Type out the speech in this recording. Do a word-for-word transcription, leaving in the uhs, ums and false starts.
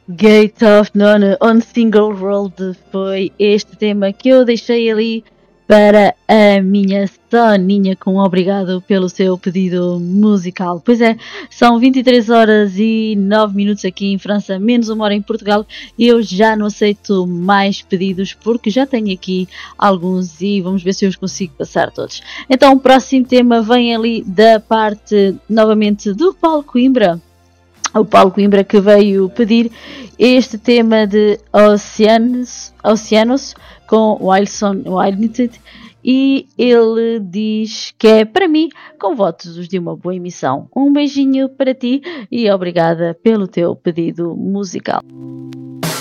Gate of None on Single World foi este tema que eu deixei ali para a minha soninha, com obrigado pelo seu pedido musical. Pois é, são vinte e três horas e nove minutos aqui em França, menos uma hora em Portugal, e eu já não aceito mais pedidos porque já tenho aqui alguns e vamos ver se eu os consigo passar todos. Então o próximo tema vem ali da parte novamente do Paulo Coimbra. O Paulo Coimbra que veio pedir este tema de Oceanos, Oceanos com Wilson Wildnit, e ele diz que é para mim, com votos de uma boa emissão. Um beijinho para ti e obrigada pelo teu pedido musical.